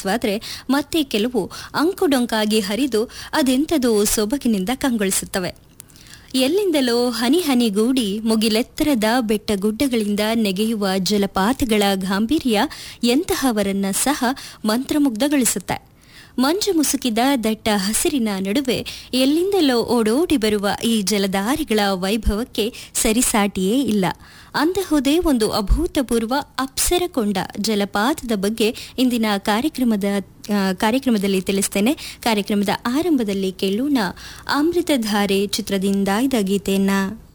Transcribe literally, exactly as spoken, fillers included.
ಆನಂದಿಸುವಾದರೆ ಮತ್ತೆ ಕೆಲವು ಅಂಕುಡೊಂಕಾಗಿ ಹರಿದು ಅದೆಂಥದೋ ಸೊಬಗಿನಿಂದ ಕಂಗೊಳಿಸುತ್ತವೆ. ಎಲ್ಲಿಂದಲೋ ಹನಿ ಹನಿಗೂಡಿ ಮುಗಿಲೆತ್ತರದ ಬೆಟ್ಟಗುಡ್ಡಗಳಿಂದ ನೆಗೆಯುವ ಜಲಪಾತಗಳ ಗಾಂಭೀರ್ಯ ಎಂತಹವರನ್ನ ಸಹ ಮಂತ್ರಮುಗ್ಧಗೊಳಿಸುತ್ತೆ. ಮಂಜು ಮುಸುಕಿದ ದಟ್ಟ ಹಸಿರಿನ ನಡುವೆ ಎಲ್ಲಿಂದಲೋ ಓಡೋಡಿ ಬರುವ ಈ ಜಲಧಾರಿಗಳ ವೈಭವಕ್ಕೆ ಸರಿಸಾಟಿಯೇ ಇಲ್ಲ. ಅಂತಹುದೇ ಒಂದು ಅಭೂತಪೂರ್ವ ಅಪ್ಸರಕೊಂಡ ಜಲಪಾತದ ಬಗ್ಗೆ ಇಂದಿನ ಕಾರ್ಯಕ್ರಮದ ಕಾರ್ಯಕ್ರಮದಲ್ಲಿ ತಿಳಿಸ್ತೇನೆ. ಕಾರ್ಯಕ್ರಮದ ಆರಂಭದಲ್ಲಿ ಕೇಳೋಣ ಅಮೃತಧಾರೆ ಚಿತ್ರದಿಂದ ಇದ್ದ ಗೀತೆಯನ್ನ.